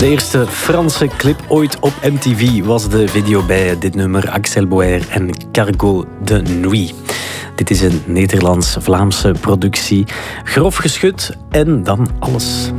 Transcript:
De eerste Franse clip ooit op MTV was de video bij dit nummer Axel Boer en Cargo de Nuit. Dit is een Nederlands-Vlaamse productie. Grof geschud en dan alles.